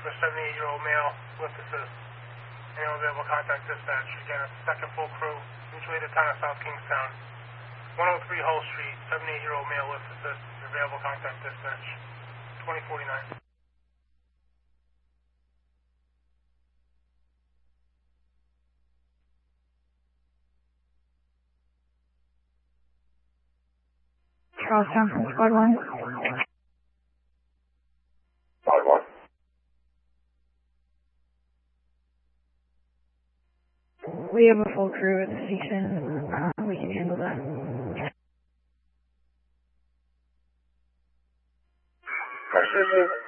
for a 78-year-old male, lift assist. Anyone available, contact dispatch. Again, it's the second full crew, mutually to town of South Kingstown. 103 Hull Street, 78-year-old male, lift assist. You're available, contact dispatch. 2049. Charlestown, Squad 1. Squad 1. We have a full crew at the station. We can handle that. Precision.